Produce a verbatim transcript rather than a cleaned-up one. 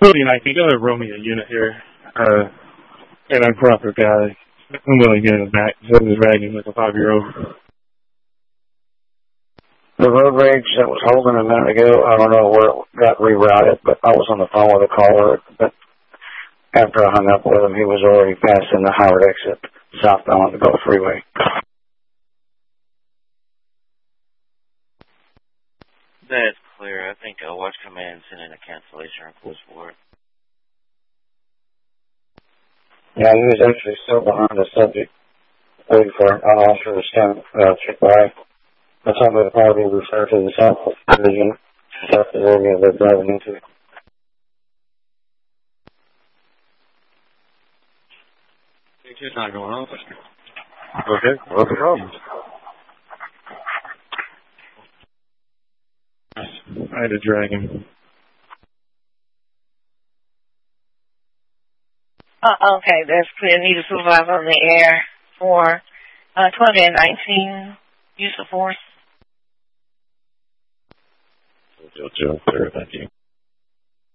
Really nice. You gotta roll me a unit here. Uh, and I'm a proper guy. I'm willing to get in the back. So I'm just ragging like a five-year-old. The road rage that was holding a minute ago, I don't know where it got rerouted, but I was on the phone with a caller. But after I hung up with him, he was already passing the Howard exit southbound on the Gulf Freeway. That's clear. I think uh, Watch Command sent in a cancellation request for it. Yeah, he was actually still behind the subject, waiting for an officer to stand uh, check by. I thought that probably referred to the South Division, South area they're driving into. It's not going off. Okay, what's the problem? I had to drag him. Uh, okay, that's clear. Need a supervisor on the air for uh, twenty and nineteen use of force. Joe, Joe, clear, thank you.